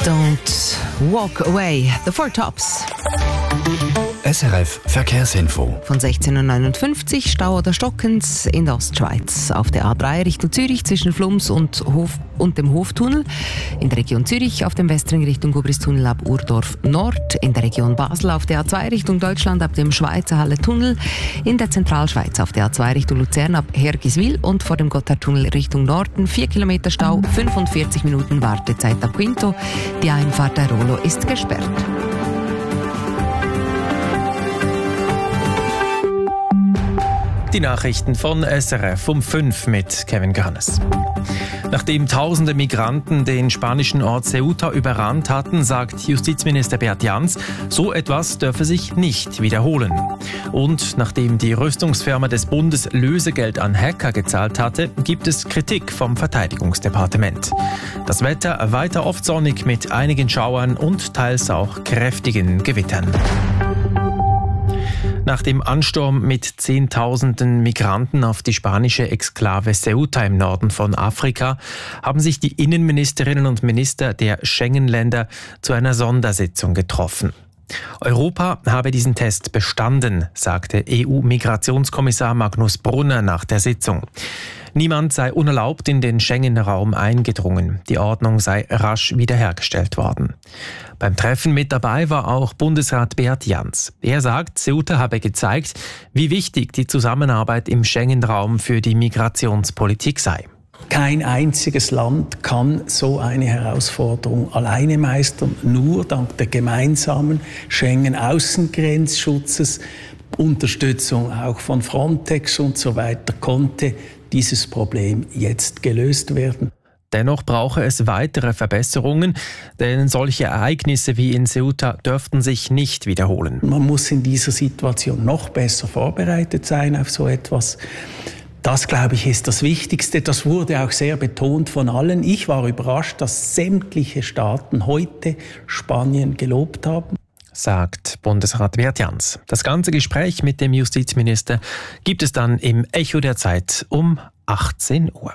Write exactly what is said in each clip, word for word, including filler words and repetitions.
Don't Walk Away, The Four Tops. S R F Verkehrsinfo. Von sechzehn Uhr neunundfünfzig Stau oder Stockens in der Ostschweiz. Auf der A drei Richtung Zürich zwischen Flums und, Hof und dem Hoftunnel. In der Region Zürich auf dem Westring Richtung Gubristunnel ab Urdorf Nord. In der Region Basel auf der A zwei Richtung Deutschland ab dem Schweizer Halle Tunnel. In der Zentralschweiz auf der A zwei Richtung Luzern ab Hergiswil und vor dem Gotthardtunnel Richtung Norden. vier Kilometer Stau, fünfundvierzig Minuten Wartezeit ab Quinto. Die Einfahrt der Rolo ist gesperrt. Die Nachrichten von S R F um fünf mit Kevin Johannes. Nachdem tausende Migranten den spanischen Ort Ceuta überrannt hatten, sagt Justizminister Beat Jans, so etwas dürfe sich nicht wiederholen. Und nachdem die Rüstungsfirma des Bundes Lösegeld an Hacker gezahlt hatte, gibt es Kritik vom Verteidigungsdepartement. Das Wetter weiter oft sonnig mit einigen Schauern und teils auch kräftigen Gewittern. Nach dem Ansturm mit Zehntausenden Migranten auf die spanische Exklave Ceuta im Norden von Afrika haben sich die Innenministerinnen und Minister der Schengen-Länder zu einer Sondersitzung getroffen. Europa habe diesen Test bestanden, sagte E U-Migrationskommissar Magnus Brunner nach der Sitzung. Niemand sei unerlaubt in den Schengen-Raum eingedrungen. Die Ordnung sei rasch wiederhergestellt worden. Beim Treffen mit dabei war auch Bundesrat Beat Jans. Er sagt, Ceuta habe gezeigt, wie wichtig die Zusammenarbeit im Schengen-Raum für die Migrationspolitik sei. Kein einziges Land kann so eine Herausforderung alleine meistern. Nur dank der gemeinsamen Schengen-Außengrenzschutzes, Unterstützung auch von Frontex und so weiter, konnte dieses Problem jetzt gelöst werden. Dennoch brauche es weitere Verbesserungen, denn solche Ereignisse wie in Ceuta dürften sich nicht wiederholen. Man muss in dieser Situation noch besser vorbereitet sein auf so etwas. Das, glaube ich, ist das Wichtigste. Das wurde auch sehr betont von allen. Ich war überrascht, dass sämtliche Staaten heute Spanien gelobt haben, sagt Bundesrat Beat Jans. Das ganze Gespräch mit dem Justizminister gibt es dann im Echo der Zeit um achtzehn Uhr.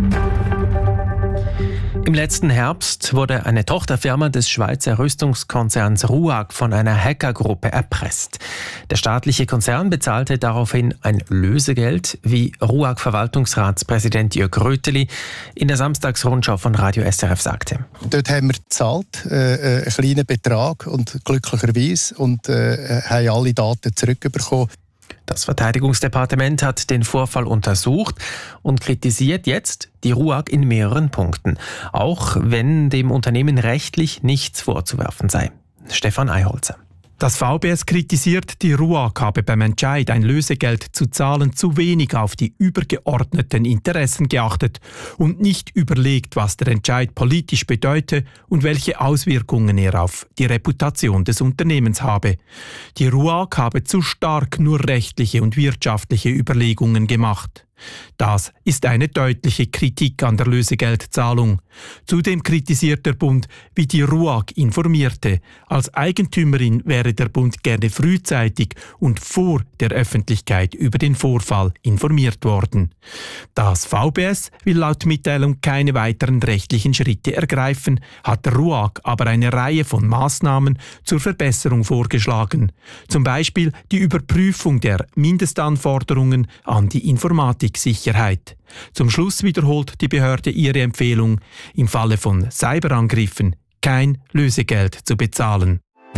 Im letzten Herbst wurde eine Tochterfirma des Schweizer Rüstungskonzerns RUAG von einer Hackergruppe erpresst. Der staatliche Konzern bezahlte daraufhin ein Lösegeld, wie RUAG-Verwaltungsratspräsident Jörg Röteli in der Samstagsrundschau von Radio S R F sagte. Dort haben wir gezahlt, äh, einen kleinen Betrag und glücklicherweise und äh, haben alle Daten zurückbekommen. Das Verteidigungsdepartement hat den Vorfall untersucht und kritisiert jetzt die RUAG in mehreren Punkten, auch wenn dem Unternehmen rechtlich nichts vorzuwerfen sei. Stefan Eiholzer. Das V B S kritisiert, die RUAG habe beim Entscheid, ein Lösegeld zu zahlen, zu wenig auf die übergeordneten Interessen geachtet und nicht überlegt, was der Entscheid politisch bedeute und welche Auswirkungen er auf die Reputation des Unternehmens habe. Die RUAG habe zu stark nur rechtliche und wirtschaftliche Überlegungen gemacht. Das ist eine deutliche Kritik an der Lösegeldzahlung. Zudem kritisiert der Bund, wie die RUAG informierte. Als Eigentümerin wäre der Bund gerne frühzeitig und vor der Öffentlichkeit über den Vorfall informiert worden. Das V B S will laut Mitteilung keine weiteren rechtlichen Schritte ergreifen, hat der RUAG aber eine Reihe von Maßnahmen zur Verbesserung vorgeschlagen. Zum Beispiel die Überprüfung der Mindestanforderungen an die Informatik. Sicherheit. Zum Schluss wiederholt die Behörde ihre Empfehlung, im Falle von Cyberangriffen kein Lösegeld zu bezahlen.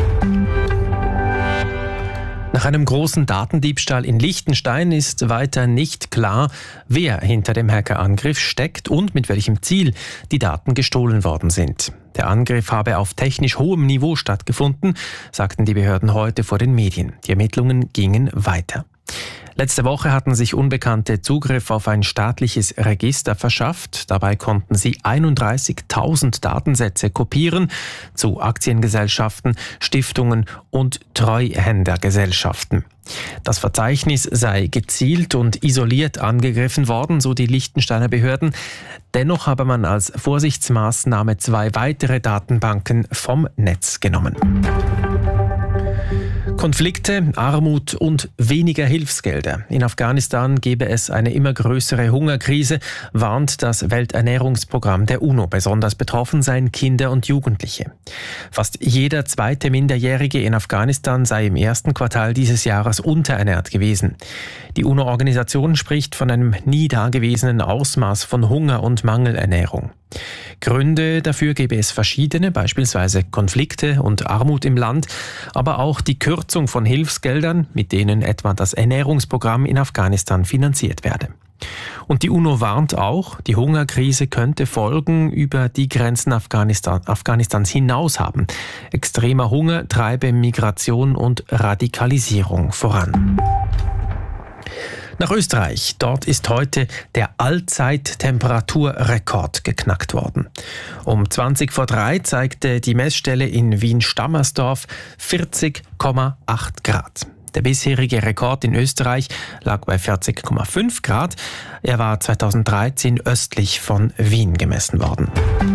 Nach einem großen Datendiebstahl in Liechtenstein ist weiter nicht klar, wer hinter dem Hackerangriff steckt und mit welchem Ziel die Daten gestohlen worden sind. Der Angriff habe auf technisch hohem Niveau stattgefunden, sagten die Behörden heute vor den Medien. Die Ermittlungen gingen weiter. Letzte Woche hatten sich Unbekannte Zugriff auf ein staatliches Register verschafft. Dabei konnten sie einunddreißigtausend Datensätze kopieren zu Aktiengesellschaften, Stiftungen und Treuhändergesellschaften. Das Verzeichnis sei gezielt und isoliert angegriffen worden, so die Liechtensteiner Behörden. Dennoch habe man als Vorsichtsmaßnahme zwei weitere Datenbanken vom Netz genommen. Konflikte, Armut und weniger Hilfsgelder. In Afghanistan gebe es eine immer größere Hungerkrise, warnt das Welternährungsprogramm der UNO. Besonders betroffen seien Kinder und Jugendliche. Fast jeder zweite Minderjährige in Afghanistan sei im ersten Quartal dieses Jahres unterernährt gewesen. Die UNO-Organisation spricht von einem nie dagewesenen Ausmaß von Hunger und Mangelernährung. Gründe dafür gäbe es verschiedene, beispielsweise Konflikte und Armut im Land, aber auch die Kürzung von Hilfsgeldern, mit denen etwa das Ernährungsprogramm in Afghanistan finanziert werde. Und die UNO warnt auch, die Hungerkrise könnte Folgen über die Grenzen Afghanistan, Afghanistans hinaus haben. Extremer Hunger treibe Migration und Radikalisierung voran. Nach Österreich. Dort ist heute der Allzeittemperaturrekord geknackt worden. Um zwanzig vor drei zeigte die Messstelle in Wien-Stammersdorf vierzig Komma acht Grad. Der bisherige Rekord in Österreich lag bei vierzig Komma fünf Grad. Er war zweitausenddreizehn östlich von Wien gemessen worden.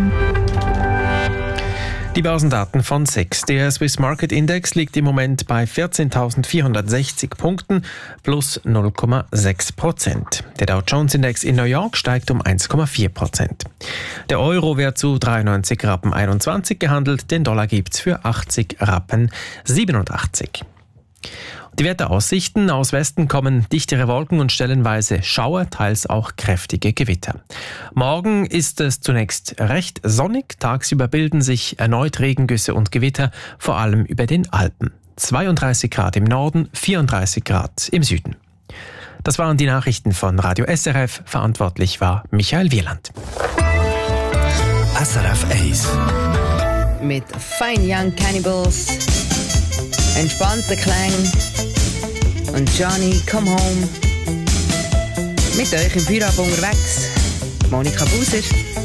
Die Börsendaten von S I X. Der Swiss Market Index liegt im Moment bei vierzehntausendvierhundertsechzig Punkten plus null Komma sechs Prozent. Der Dow Jones Index in New York steigt um eins Komma vier Prozent. Der Euro wird zu dreiundneunzig Rappen einundzwanzig gehandelt, den Dollar gibt's für achtzig Rappen siebenundachtzig. Die Wetteraussichten: Aus Westen kommen dichtere Wolken und stellenweise Schauer, teils auch kräftige Gewitter. Morgen ist es zunächst recht sonnig, tagsüber bilden sich erneut Regengüsse und Gewitter, vor allem über den Alpen. zweiunddreißig Grad im Norden, vierunddreißig Grad im Süden. Das waren die Nachrichten von Radio S R F, verantwortlich war Michael Wieland. S R F eins. Mit Fine Young Cannibals, entspannter Klang und Johnny Come Home. Mit euch im Feierabend unterwegs, Monika Buser.